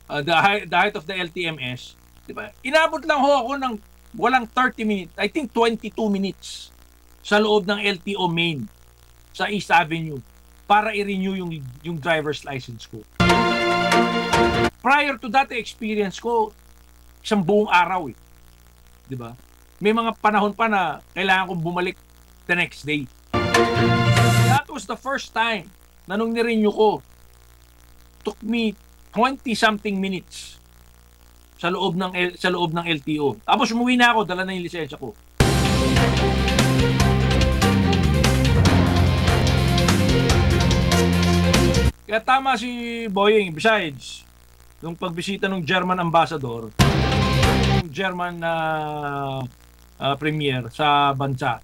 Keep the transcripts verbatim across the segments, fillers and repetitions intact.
uh, the, height, the height of the L T M S, di ba? Inabot lang ho ako ng walang thirty minutes, I think twenty-two minutes sa loob ng L T O main sa East Avenue para i-renew yung, yung driver's license ko. Prior to that experience ko, isang buong araw eh. Di ba? May mga panahon pa na kailangan kong bumalik the next day. That was the first time na nung nirenew ko, took me twenty something minutes sa loob ng sa loob ng L T O. Tapos umuwi na ako, dala na yung lisensya ko. Kaya tama si Boying. Besides, nung pagbisita ng German ambassador, yung German na uh, uh, premier sa bansa,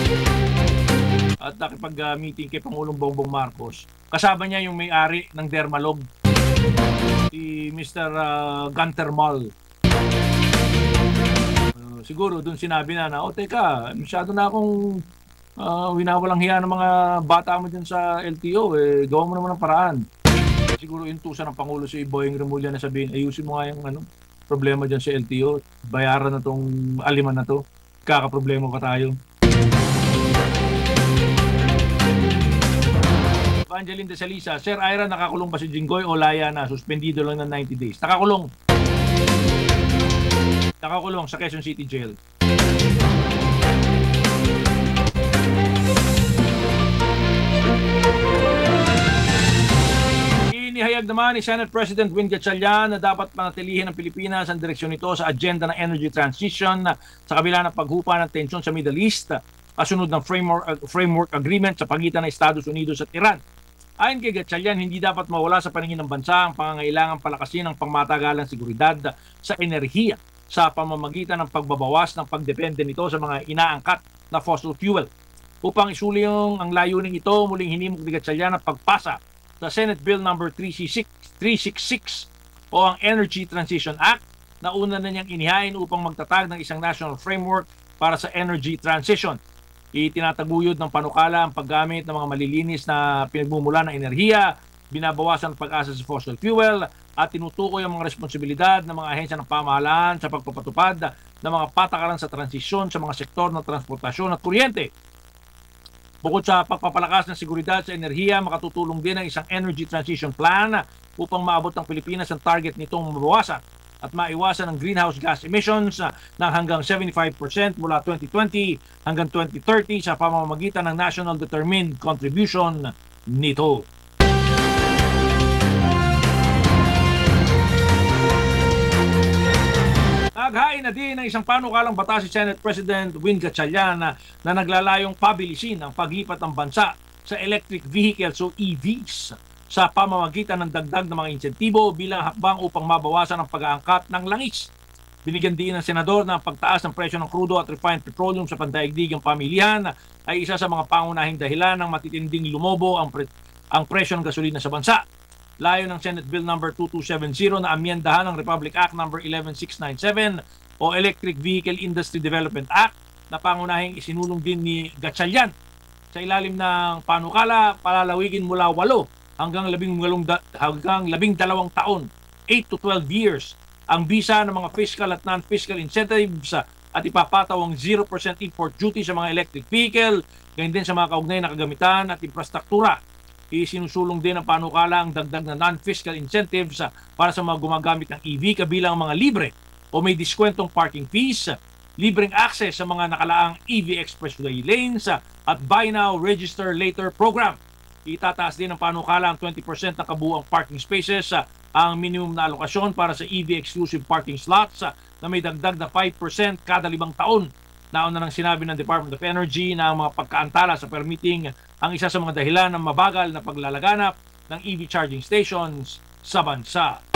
at nakipag-meeting kay Pangulong Bongbong Marcos, kasama niya yung may-ari ng Dermalog, si Mister Uh, Gunter Mall. Uh, siguro doon sinabi na na, o teka, masyado na akong uh, winawalang hiya ng mga bata mo dyan sa L T O, eh, gawa mo naman ng paraan. Siguro intusan ng Pangulo si Boying Remulla na sabihin, ayusin mo nga yung ano, problema dyan sa L T O, bayaran na tong aliman na to, kakaproblema pa tayo. Evangeline de Salisa, Sir Ira, nakakulong ba si Jinggoy o laya na? Suspendido lang ng ninety days. Nakakulong. Nakakulong sa Quezon City Jail. Inihayag naman ni Senate President Win Gatchalian na dapat panatilihin ng Pilipinas ang direksyon nito sa agenda ng energy transition sa kabila ng paghupa ng tensyon sa Middle East, kasunod ng framework, uh, framework agreement sa pagitan ng Estados Unidos at Iran. Ayon kay Gatchalian, hindi dapat mawala sa paningin ng bansa ang pangangailangang palakasin ng pangmatagalang seguridad sa enerhiya sa pamamagitan ng pagbabawas ng pagdepende nito sa mga inaangkat na fossil fuel. Upang isuli yung ang layunin ito, muling hinimok ni Gatchalian ang pagpasa sa Senate Bill number three sixty-six o ang Energy Transition Act na una na niyang inihain upang magtatag ng isang national framework para sa energy transition. Itinataguyod ng panukala ang paggamit ng mga malilinis na pinagmumula ng enerhiya, binabawasan ang pag-asa sa fossil fuel, at tinutukoy ang mga responsibilidad ng mga ahensya ng pamahalaan sa pagpapatupad ng mga patakaran sa transisyon sa mga sektor ng transportasyon at kuryente. Bukod sa pagpapalakas ng seguridad sa enerhiya, makatutulong din ang isang energy transition plan upang maabot ng Pilipinas ang target nitong mabawasan at maiwasan ang greenhouse gas emissions ng hanggang seventy-five percent mula twenty twenty hanggang twenty thirty sa pamamagitan ng National Determined Contribution nito. Naghain na din ng isang panukalang batas si Senate President Win Gatchalian na, na naglalayong pabilisin ang paglipat ng bansa sa electric vehicles o E Vs sa pamamagitan ng dagdag ng mga insentibo bilang hakbang upang mabawasan ang pag-aangkat ng langis. Binigyan din ng senador na ang pagtaas ng presyo ng crudo at refined petroleum sa pandaigdigang pamilihan ay isa sa mga pangunahing dahilan ng matitinding lumobo ang, pre- ang presyo ng gasolina sa bansa. Layo ng Senate Bill number twenty-two seventy na amyendahan ng Republic Act number eleven six ninety-seven o Electric Vehicle Industry Development Act na pangunahing isinulong din ni Gatchalian. Sa ilalim ng panukala, palalawigin mula walo hanggang labing, hanggang labing dalawang taon, eight to twelve years, ang bisa ng mga fiscal at non-fiscal incentives at ipapataw ang zero percent import duty sa mga electric vehicle, ganyan din sa mga kaugnay na kagamitan at infrastruktura. Isinusulong din ng panukala ang dagdag na non-fiscal incentives para sa mga gumagamit ng E V kabilang ang mga libre o may diskwentong parking fees, libreng access sa mga nakalaang E V expressway lanes at Buy Now, Register Later program. Itataas din ng panukala ang twenty percent ng kabuuang parking spaces, ang minimum na alokasyon para sa E V exclusive parking slots na may dagdag na five percent kada limang taon. Nauna nang sinabi ng Department of Energy na ang mga pagkaantala sa permitting ang isa sa mga dahilan ng mabagal na paglalaganap ng E V charging stations sa bansa.